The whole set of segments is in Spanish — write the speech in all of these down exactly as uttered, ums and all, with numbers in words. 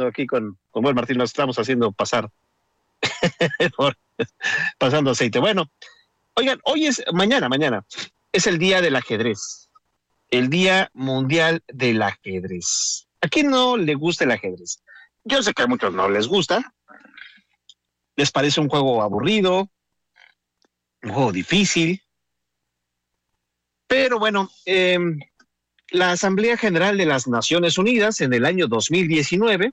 platicando aquí con, con buen Martín, nos estamos haciendo pasar, por, pasando aceite. Bueno, oigan, hoy es, mañana, mañana, es el día del ajedrez, el Día Mundial del Ajedrez. ¿A quién no le gusta el ajedrez? Yo sé que a muchos no les gusta, les parece un juego aburrido, un juego difícil, pero bueno, eh, la Asamblea General de las Naciones Unidas en el año dos mil diecinueve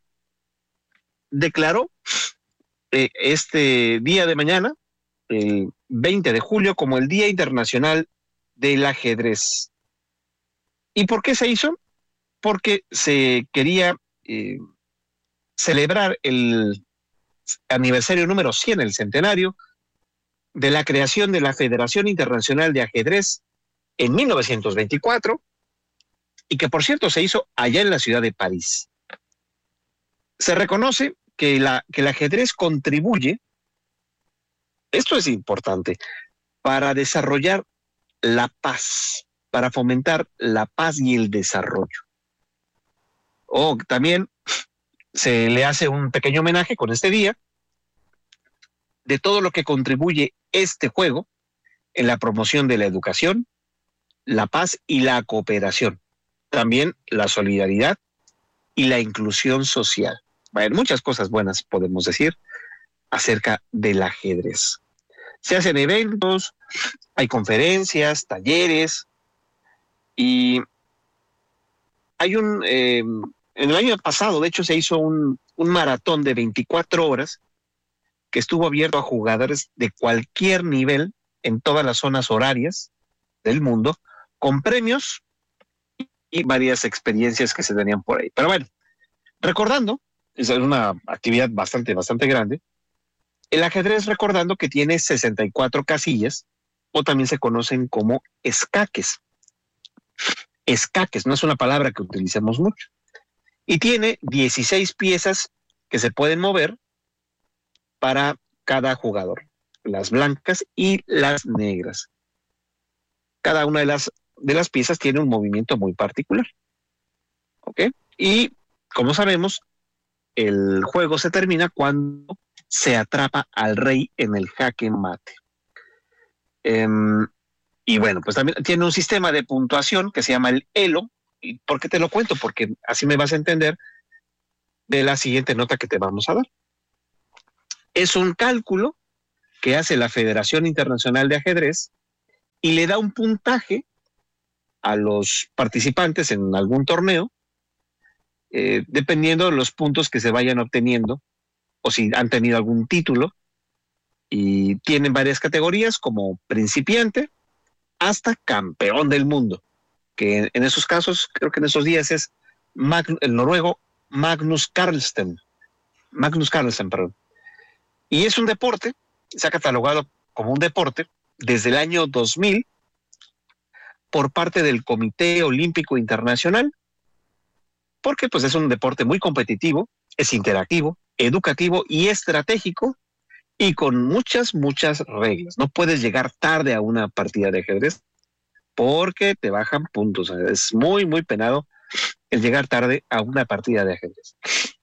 declaró eh, este día de mañana, el veinte de julio, como el Día Internacional del Ajedrez. ¿Y por qué se hizo? Porque se quería eh, celebrar el aniversario número cien, el centenario, de la creación de la Federación Internacional de Ajedrez en mil novecientos veinticuatro, y que por cierto se hizo allá en la ciudad de París. Se reconoce que, la, que el ajedrez contribuye, esto es importante, para desarrollar la paz, para fomentar la paz y el desarrollo. O también se le hace un pequeño homenaje con este día de todo lo que contribuye este juego en la promoción de la educación, la paz y la cooperación. También la solidaridad y la inclusión social. Bueno, muchas cosas buenas podemos decir acerca del ajedrez. Se hacen eventos, hay conferencias, talleres, y hay un, eh, en el año pasado, de hecho, se hizo un, un maratón de veinticuatro horas que estuvo abierto a jugadores de cualquier nivel en todas las zonas horarias del mundo, con premios y varias experiencias que se tenían por ahí. Pero bueno, recordando, es una actividad bastante, bastante grande, el ajedrez, recordando que tiene sesenta y cuatro casillas, o también se conocen como escaques. Escaques, no es una palabra que utilicemos mucho. Y tiene dieciséis piezas que se pueden mover para cada jugador, las blancas y las negras. Cada una de las de las piezas tiene un movimiento muy particular. ¿Ok? Y, como sabemos, el juego se termina cuando se atrapa al rey en el jaque mate. Eh, y bueno, pues también tiene un sistema de puntuación que se llama el Elo. ¿Y por qué te lo cuento? Porque así me vas a entender de la siguiente nota que te vamos a dar. Es un cálculo que hace la Federación Internacional de Ajedrez y le da un puntaje a los participantes en algún torneo, eh, dependiendo de los puntos que se vayan obteniendo, o si han tenido algún título, y tienen varias categorías, como principiante hasta campeón del mundo, que en, en esos casos, creo que en esos días es Mag, el noruego Magnus Carlsen, Magnus Carlsen, perdón. Y es un deporte, se ha catalogado como un deporte desde el año dos mil, por parte del Comité Olímpico Internacional, porque pues es un deporte muy competitivo, es interactivo, educativo y estratégico, y con muchas, muchas reglas. No puedes llegar tarde a una partida de ajedrez porque te bajan puntos. Es muy, muy penado el llegar tarde a una partida de ajedrez.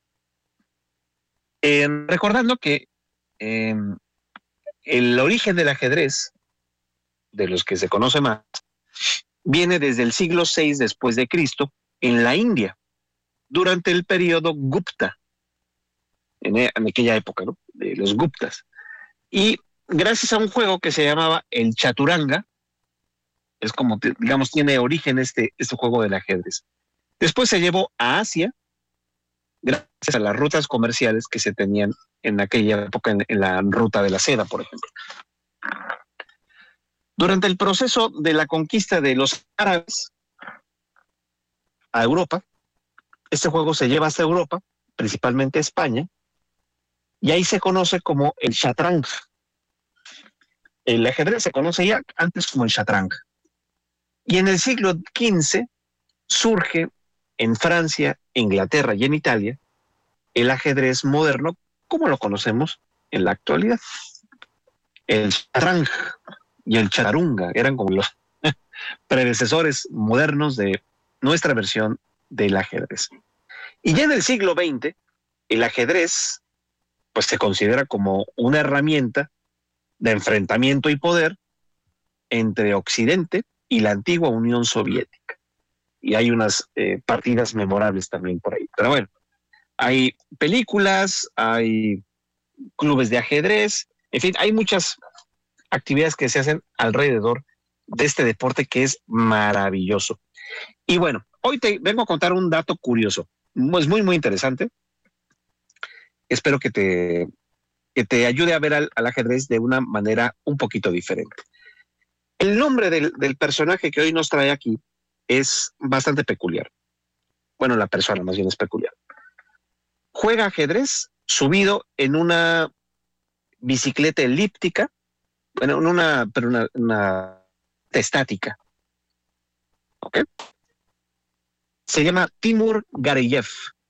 Eh, recordando que eh, el origen del ajedrez, de los que se conoce más, viene desde el siglo seis después de Cristo en la India, durante el periodo Gupta, en, en aquella época, ¿no?, de los Guptas. Y gracias a un juego que se llamaba el Chaturanga, es como, digamos, tiene origen este, este juego del ajedrez. Después se llevó a Asia, gracias a las rutas comerciales que se tenían en aquella época, en, en la ruta de la seda, por ejemplo. Durante el proceso de la conquista de los árabes a Europa, este juego se lleva hasta Europa, principalmente España, y ahí se conoce como el Shatrang. El ajedrez se conoce ya antes como el Shatrang. Y en el siglo quince surge en Francia, Inglaterra y en Italia el ajedrez moderno, como lo conocemos en la actualidad. El Shatrang y el Chaturanga eran como los predecesores modernos de nuestra versión del ajedrez. Y ya en el siglo veinte, el ajedrez pues se considera como una herramienta de enfrentamiento y poder entre Occidente y la antigua Unión Soviética. Y hay unas eh, partidas memorables también por ahí. Pero bueno, hay películas, hay clubes de ajedrez, en fin, hay muchas actividades que se hacen alrededor de este deporte que es maravilloso. Y bueno, hoy te vengo a contar un dato curioso, es muy, muy interesante. Espero que te, que te ayude a ver al, al ajedrez de una manera un poquito diferente. El nombre del, del personaje que hoy nos trae aquí es bastante peculiar. Bueno, la persona más bien es peculiar. Juega ajedrez subido en una bicicleta elíptica, bueno, en una, pero una, una estática. ¿Ok? Se llama Timur Gareyev.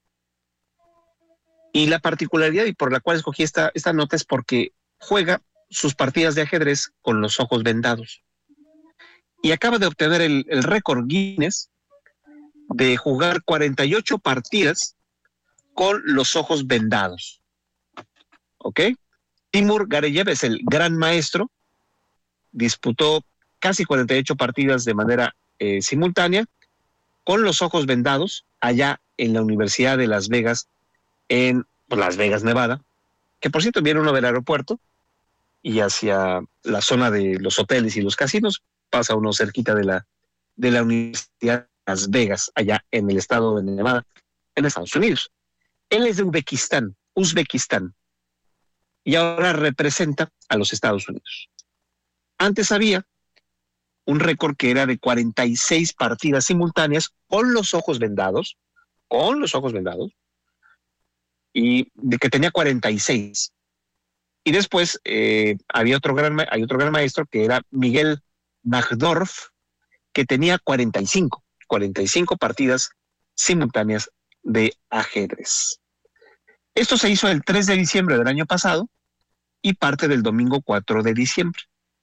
Y la particularidad y por la cual escogí esta, esta nota es porque juega sus partidas de ajedrez con los ojos vendados. Y acaba de obtener el, el récord Guinness de jugar cuarenta y ocho partidas con los ojos vendados. ¿Ok? Timur Gareyev es el gran maestro, disputó casi cuarenta y ocho partidas de manera eh, simultánea con los ojos vendados allá en la Universidad de Las Vegas, en pues, Las Vegas, Nevada, que por cierto viene uno del aeropuerto y hacia la zona de los hoteles y los casinos, pasa uno cerquita de la, de la Universidad de Las Vegas, allá en el estado de Nevada, en Estados Unidos. Él es de Uzbekistán, Uzbekistán, y ahora representa a los Estados Unidos. Antes había un récord que era de cuarenta y seis partidas simultáneas con los ojos vendados, con los ojos vendados, y de que tenía cuarenta y seis. Y después eh, había otro gran, hay otro gran maestro que era Miguel Najdorf, que tenía cuarenta y cinco, cuarenta y cinco partidas simultáneas de ajedrez. Esto se hizo el tres de diciembre del año pasado y parte del domingo cuatro de diciembre.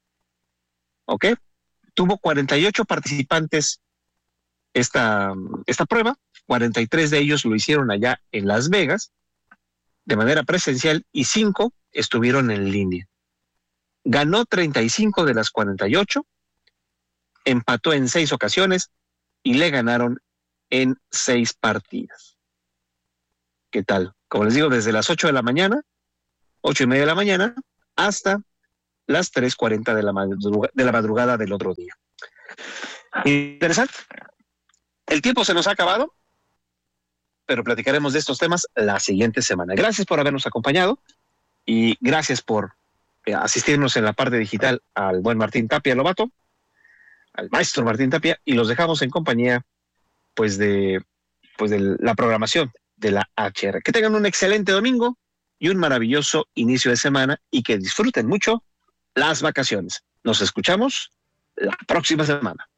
¿Ok? Tuvo cuarenta y ocho participantes esta, esta prueba, cuarenta y tres de ellos lo hicieron allá en Las Vegas de manera presencial y cinco estuvieron en línea. Ganó treinta y cinco de las cuarenta y ocho, empató en seis ocasiones y le ganaron en seis partidas. ¿Qué tal? Como les digo, desde las ocho de la mañana, ocho y media de la mañana, hasta las tres cuarenta de la madrugada, de la madrugada del otro día. Interesante. El tiempo se nos ha acabado, pero platicaremos de estos temas la siguiente semana. Gracias por habernos acompañado y gracias por eh, asistirnos en la parte digital al buen Martín Tapia Lobato, al maestro Martín Tapia, y los dejamos en compañía pues de, pues de la programación de la H R. Que tengan un excelente domingo y un maravilloso inicio de semana y que disfruten mucho las vacaciones. Nos escuchamos la próxima semana.